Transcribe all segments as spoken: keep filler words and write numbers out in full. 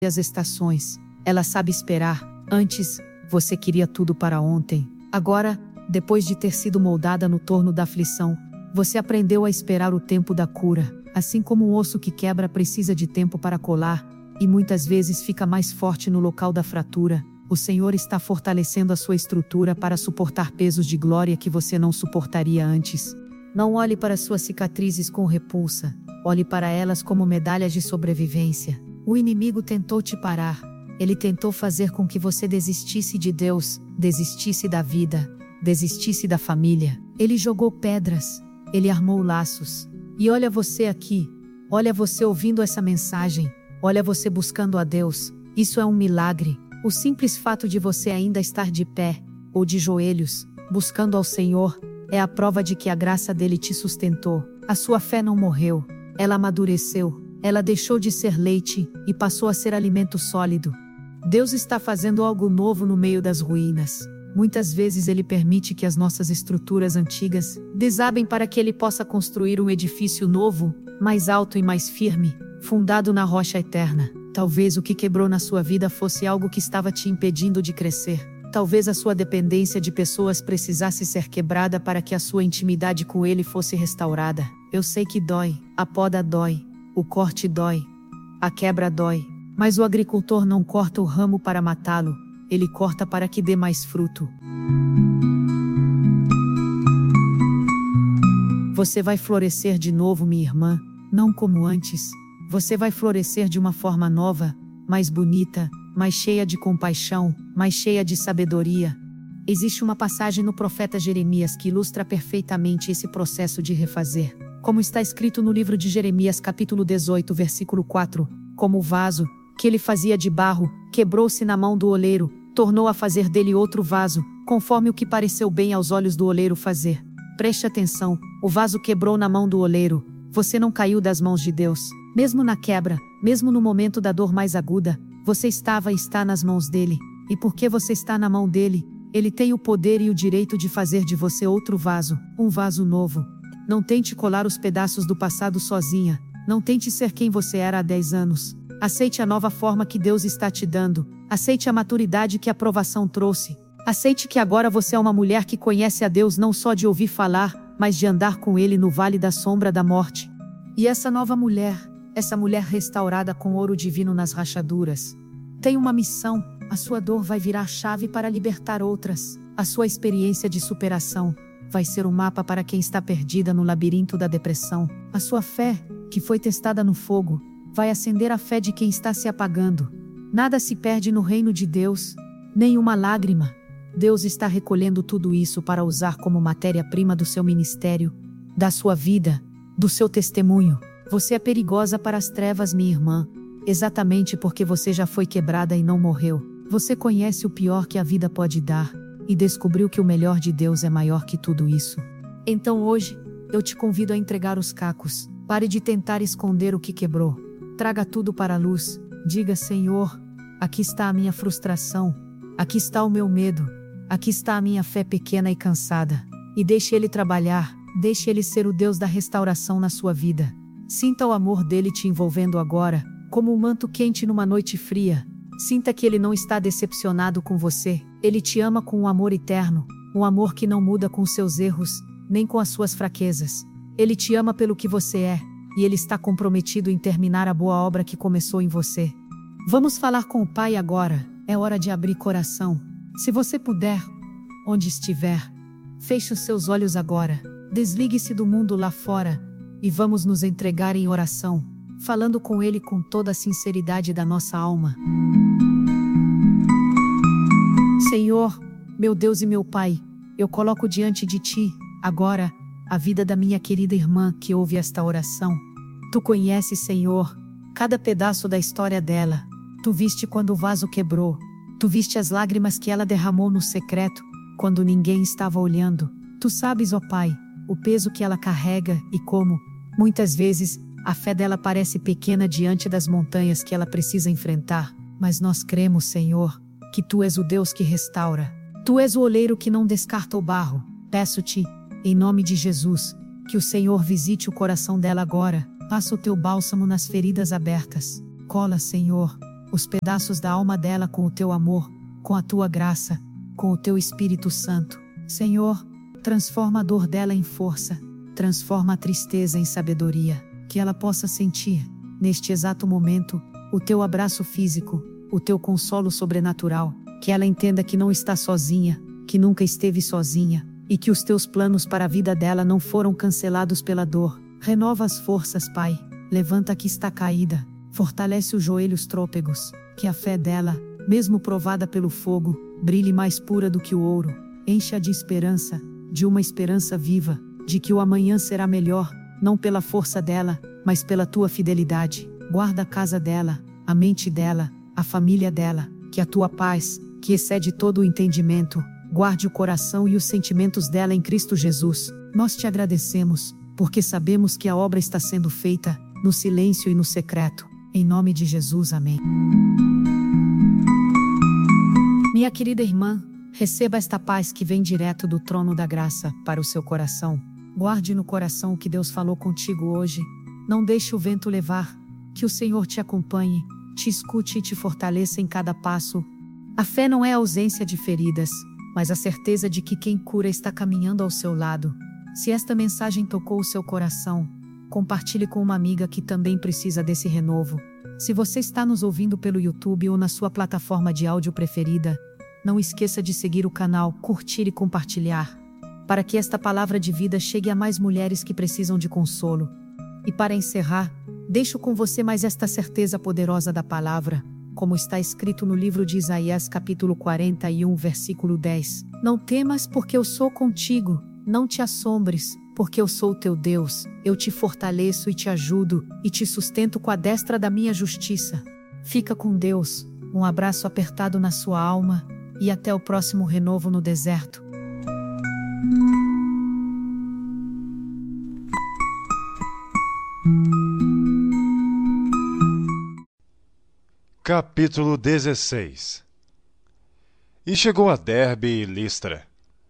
as estações. Ela sabe esperar. Antes, você queria tudo para ontem. Agora, depois de ter sido moldada no torno da aflição, você aprendeu a esperar o tempo da cura. Assim como um osso que quebra precisa de tempo para colar, e muitas vezes fica mais forte no local da fratura, o Senhor está fortalecendo a sua estrutura para suportar pesos de glória que você não suportaria antes. Não olhe para suas cicatrizes com repulsa, olhe para elas como medalhas de sobrevivência. O inimigo tentou te parar. Ele tentou fazer com que você desistisse de Deus, desistisse da vida, desistisse da família. Ele jogou pedras, ele armou laços. E olha você aqui, olha você ouvindo essa mensagem, olha você buscando a Deus. Isso é um milagre. O simples fato de você ainda estar de pé, ou de joelhos, buscando ao Senhor, é a prova de que a graça dele te sustentou. A sua fé não morreu, ela amadureceu, ela deixou de ser leite e passou a ser alimento sólido. Deus está fazendo algo novo no meio das ruínas. Muitas vezes Ele permite que as nossas estruturas antigas desabem para que Ele possa construir um edifício novo, mais alto e mais firme, fundado na rocha eterna. Talvez o que quebrou na sua vida fosse algo que estava te impedindo de crescer. Talvez a sua dependência de pessoas precisasse ser quebrada para que a sua intimidade com Ele fosse restaurada. Eu sei que dói, a poda dói, o corte dói, a quebra dói, mas o agricultor não corta o ramo para matá-lo, ele corta para que dê mais fruto. Você vai florescer de novo, minha irmã, não como antes. Você vai florescer de uma forma nova, mais bonita, mais cheia de compaixão, mais cheia de sabedoria. Existe uma passagem no profeta Jeremias que ilustra perfeitamente esse processo de refazer. Como está escrito no livro de Jeremias capítulo dezoito, versículo quatro, como o vaso, que ele fazia de barro, quebrou-se na mão do oleiro, tornou a fazer dele outro vaso, conforme o que pareceu bem aos olhos do oleiro fazer. Preste atenção, o vaso quebrou na mão do oleiro, você não caiu das mãos de Deus. Mesmo na quebra, mesmo no momento da dor mais aguda, você estava e está nas mãos dele. E porque você está na mão dele, ele tem o poder e o direito de fazer de você outro vaso, um vaso novo. Não tente colar os pedaços do passado sozinha, não tente ser quem você era há dez anos. Aceite a nova forma que Deus está te dando, aceite a maturidade que a provação trouxe. Aceite que agora você é uma mulher que conhece a Deus não só de ouvir falar, mas de andar com Ele no vale da sombra da morte. E essa nova mulher, essa mulher restaurada com ouro divino nas rachaduras, tem uma missão. A sua dor vai virar chave para libertar outras. A sua experiência de superação vai ser um mapa para quem está perdida no labirinto da depressão. A sua fé, que foi testada no fogo, vai acender a fé de quem está se apagando. Nada se perde no reino de Deus, nem uma lágrima. Deus está recolhendo tudo isso para usar como matéria-prima do seu ministério, da sua vida, do seu testemunho. Você é perigosa para as trevas, minha irmã, exatamente porque você já foi quebrada e não morreu. Você conhece o pior que a vida pode dar, e descobriu que o melhor de Deus é maior que tudo isso. Então hoje, eu te convido a entregar os cacos. Pare de tentar esconder o que quebrou. Traga tudo para a luz. Diga: Senhor, aqui está a minha frustração, aqui está o meu medo, aqui está a minha fé pequena e cansada. E deixe Ele trabalhar, deixe Ele ser o Deus da restauração na sua vida. Sinta o amor dele te envolvendo agora, como um manto quente numa noite fria. Sinta que Ele não está decepcionado com você. Ele te ama com um amor eterno, um amor que não muda com seus erros, nem com as suas fraquezas. Ele te ama pelo que você é, e Ele está comprometido em terminar a boa obra que começou em você. Vamos falar com o Pai agora. É hora de abrir coração. Se você puder, onde estiver, feche os seus olhos agora. Desligue-se do mundo lá fora e vamos nos entregar em oração, falando com Ele com toda a sinceridade da nossa alma. Senhor, meu Deus e meu Pai, eu coloco diante de Ti, agora, a vida da minha querida irmã que ouve esta oração. Tu conheces, Senhor, cada pedaço da história dela. Tu viste quando o vaso quebrou. Tu viste as lágrimas que ela derramou no secreto, quando ninguém estava olhando. Tu sabes, ó Pai, o peso que ela carrega e como, muitas vezes, a fé dela parece pequena diante das montanhas que ela precisa enfrentar. Mas nós cremos, Senhor, que Tu és o Deus que restaura. Tu és o oleiro que não descarta o barro. Peço-te, em nome de Jesus, que o Senhor visite o coração dela agora. Passa o Teu bálsamo nas feridas abertas. Cola, Senhor, os pedaços da alma dela com o teu amor, com a tua graça, com o teu Espírito Santo. Senhor, transforma a dor dela em força, transforma a tristeza em sabedoria, que ela possa sentir, neste exato momento, o teu abraço físico, o teu consolo sobrenatural, que ela entenda que não está sozinha, que nunca esteve sozinha, e que os teus planos para a vida dela não foram cancelados pela dor. Renova as forças, Pai, levanta a que está caída, fortalece os joelhos trôpegos, que a fé dela, mesmo provada pelo fogo, brilhe mais pura do que o ouro, encha de esperança, de uma esperança viva, de que o amanhã será melhor, não pela força dela, mas pela tua fidelidade. Guarda a casa dela, a mente dela, a família dela, que a tua paz, que excede todo o entendimento, guarde o coração e os sentimentos dela em Cristo Jesus. Nós te agradecemos, porque sabemos que a obra está sendo feita, no silêncio e no secreto. Em nome de Jesus, amém. Minha querida irmã, receba esta paz que vem direto do trono da graça para o seu coração. Guarde no coração o que Deus falou contigo hoje. Não deixe o vento levar, que o Senhor te acompanhe, te escute e te fortaleça em cada passo. A fé não é a ausência de feridas, mas a certeza de que quem cura está caminhando ao seu lado. Se esta mensagem tocou o seu coração, compartilhe com uma amiga que também precisa desse renovo. Se você está nos ouvindo pelo YouTube ou na sua plataforma de áudio preferida, não esqueça de seguir o canal, curtir e compartilhar, para que esta palavra de vida chegue a mais mulheres que precisam de consolo. E para encerrar, deixo com você mais esta certeza poderosa da palavra, como está escrito no livro de Isaías capítulo quarenta e um, versículo dez. Não temas, porque eu sou contigo, não te assombres, porque eu sou o teu Deus, eu te fortaleço e te ajudo, e te sustento com a destra da minha justiça. Fica com Deus, um abraço apertado na sua alma, e até o próximo renovo no deserto. Capítulo dezesseis. E chegou a Derbe e Listra.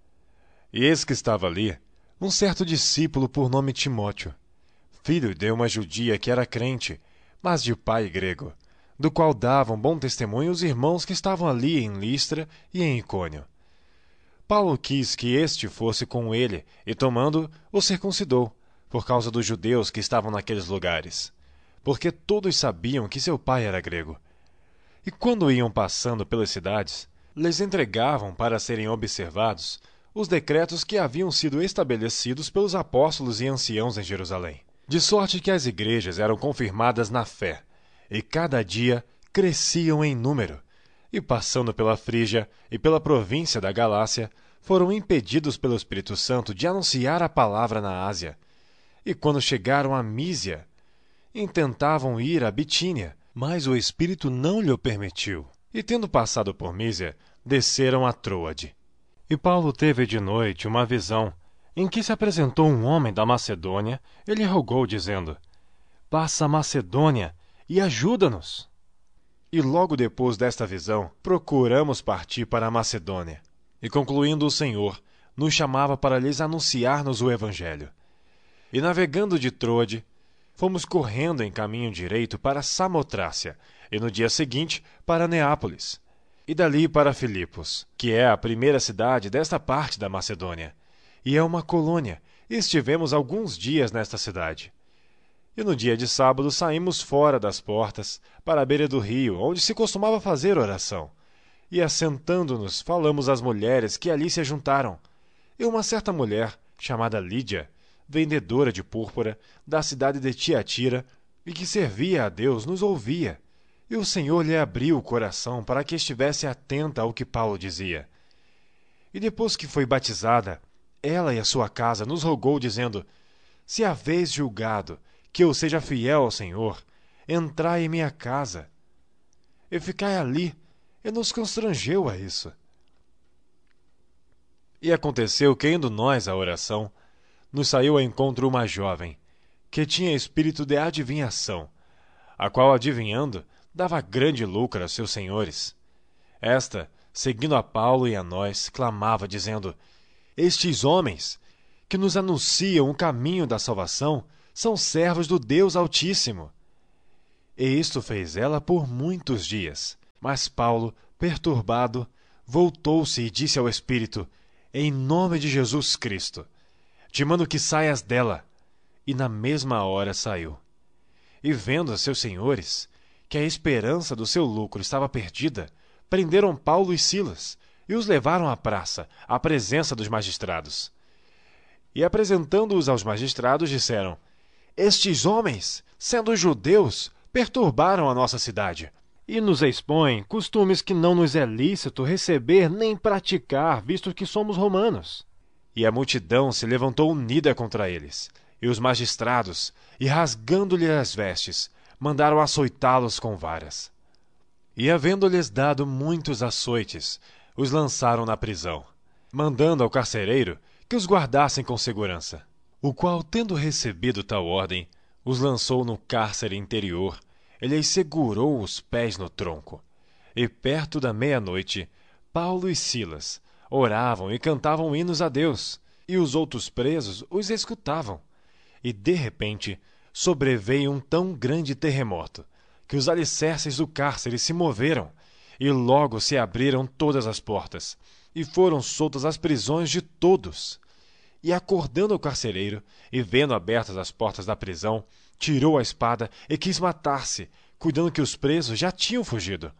E eis que estava ali um certo discípulo por nome Timóteo, filho de uma judia que era crente, mas de pai grego, do qual davam bom testemunho os irmãos que estavam ali em Listra e em Icônio. Paulo quis que este fosse com ele, e tomando, o circuncidou, por causa dos judeus que estavam naqueles lugares, porque todos sabiam que seu pai era grego. E quando iam passando pelas cidades, lhes entregavam para serem observados os decretos que haviam sido estabelecidos pelos apóstolos e anciãos em Jerusalém, de sorte que as igrejas eram confirmadas na fé, e cada dia cresciam em número, e passando pela Frígia e pela província da Galácia, foram impedidos pelo Espírito Santo de anunciar a palavra na Ásia. E quando chegaram a Mísia, intentavam ir a Bitínia, mas o Espírito não lhe permitiu. E tendo passado por Mísia, desceram a Troade. E Paulo teve de noite uma visão, em que se apresentou um homem da Macedônia, e lhe rogou, dizendo: Passa a Macedônia e ajuda-nos. E logo depois desta visão, procuramos partir para a Macedônia. E concluindo o Senhor, nos chamava para lhes anunciar-nos o Evangelho. E navegando de Troade, fomos correndo em caminho direito para Samotrácia, e no dia seguinte para Neápolis, e dali para Filipos, que é a primeira cidade desta parte da Macedônia, e é uma colônia, e estivemos alguns dias nesta cidade. E no dia de sábado saímos fora das portas, para a beira do rio, onde se costumava fazer oração, e assentando-nos falamos às mulheres que ali se juntaram. E uma certa mulher, chamada Lídia, vendedora de púrpura, da cidade de Tiatira, e que servia a Deus, nos ouvia. E o Senhor lhe abriu o coração para que estivesse atenta ao que Paulo dizia. E depois que foi batizada, ela e a sua casa nos rogou, dizendo: Se haveis julgado que eu seja fiel ao Senhor, entrai em minha casa. E ficai ali, e nos constrangeu a isso. E aconteceu que, indo nós à oração, nos saiu ao encontro uma jovem, que tinha espírito de adivinhação, a qual, adivinhando, dava grande lucro a seus senhores. Esta, seguindo a Paulo e a nós, clamava, dizendo: Estes homens, que nos anunciam o caminho da salvação, são servos do Deus Altíssimo. E isto fez ela por muitos dias. Mas Paulo, perturbado, voltou-se e disse ao espírito: em nome de Jesus Cristo, te mando que saias dela. E na mesma hora saiu. E vendo seus senhores que a esperança do seu lucro estava perdida, prenderam Paulo e Silas e os levaram à praça, à presença dos magistrados. E apresentando-os aos magistrados, disseram: estes homens, sendo judeus, perturbaram a nossa cidade e nos expõem costumes que não nos é lícito receber nem praticar, visto que somos romanos. E a multidão se levantou unida contra eles, e os magistrados, e rasgando-lhe as vestes, mandaram açoitá-los com varas. E havendo-lhes dado muitos açoites, os lançaram na prisão, mandando ao carcereiro que os guardassem com segurança, o qual, tendo recebido tal ordem, os lançou no cárcere interior, e lhes segurou os pés no tronco. E perto da meia-noite, Paulo e Silas oravam e cantavam hinos a Deus, e os outros presos os escutavam. E, de repente, sobreveio um tão grande terremoto, que os alicerces do cárcere se moveram, e logo se abriram todas as portas, e foram soltas as prisões de todos. E acordando o carcereiro, e vendo abertas as portas da prisão, tirou a espada e quis matar-se, cuidando que os presos já tinham fugido.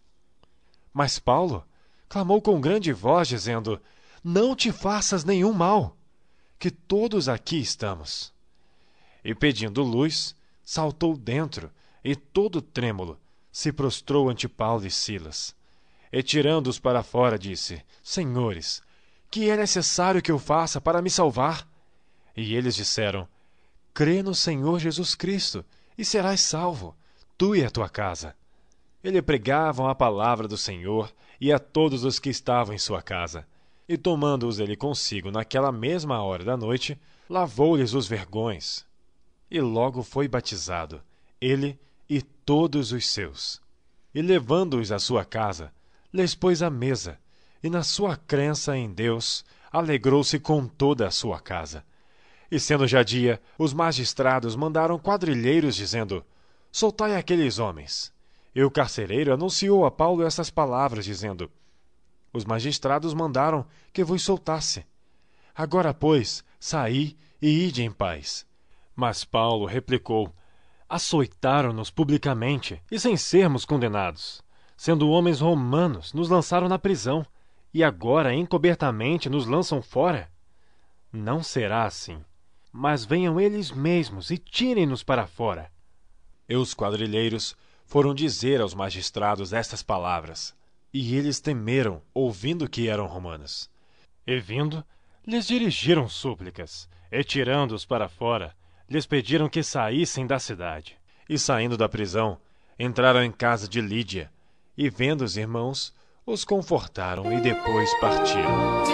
Mas Paulo clamou com grande voz, dizendo: não te faças nenhum mal, que todos aqui estamos. E pedindo luz, saltou dentro, e todo trêmulo, se prostrou ante Paulo e Silas. E tirando-os para fora, disse: senhores, que é necessário que eu faça para me salvar? E eles disseram: crê no Senhor Jesus Cristo, e serás salvo, tu e a tua casa. E lhe pregavam a palavra do Senhor e a todos os que estavam em sua casa. E tomando-os ele consigo naquela mesma hora da noite, lavou-lhes os vergões. E logo foi batizado, ele e todos os seus. E levando-os à sua casa, lhes pôs à mesa, e na sua crença em Deus, alegrou-se com toda a sua casa. E sendo já dia, os magistrados mandaram quadrilheiros, dizendo: soltai aqueles homens. E o carcereiro anunciou a Paulo estas palavras, dizendo: os magistrados mandaram que vos soltasse. Agora, pois, saí e ide em paz. Mas Paulo replicou: açoitaram-nos publicamente e sem sermos condenados. Sendo homens romanos, nos lançaram na prisão, e agora encobertamente nos lançam fora? Não será assim, mas venham eles mesmos e tirem-nos para fora. E os quadrilheiros foram dizer aos magistrados estas palavras, e eles temeram, ouvindo que eram romanos. E vindo, lhes dirigiram súplicas, e tirando-os para fora, lhes pediram que saíssem da cidade. E saindo da prisão, entraram em casa de Lídia, e vendo os irmãos, os confortaram e depois partiram.